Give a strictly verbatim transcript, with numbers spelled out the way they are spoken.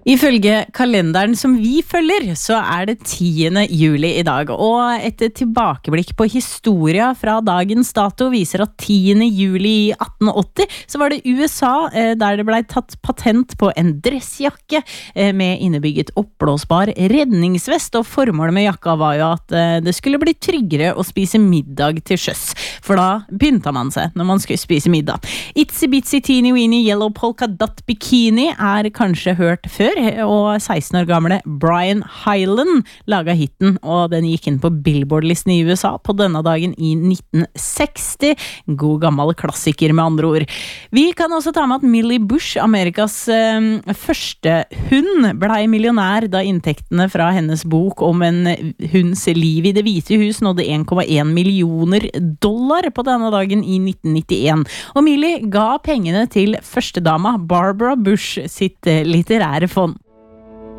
Ifølge kalenderen som vi følger, så er det tiende juli i dag, og et tilbakeblikk på historia fra dagens dato viser at tiende juli i atten åtti så var det U S A der det ble tatt patent på en dressjakke med innebygget oppblåsbar redningsvest, og formålet med jakka var jo at det skulle bli tryggere å spise middag til sjøs, for da pynta man seg når man skulle spise middag. Itsy Bitsy Teeny Weeny Yellow Polka Dot Bikini er kanskje hørt før, og seksten år gamle Brian Hyland laget hitten, og den gikk inn på Billboard-listen i U S A på denne dagen i nitten seksti. God gammel klassiker med andre ord. Vi kan også ta med at Millie Bush, Amerikas eh, første hund, ble millionær da inntektene fra hennes bok om en hunds liv i Det hvite hus nådde en komma en millioner dollar på denne dagen i nitten nittien. Og Millie ga pengene til førstedama Barbara Bush sitt litterære fond.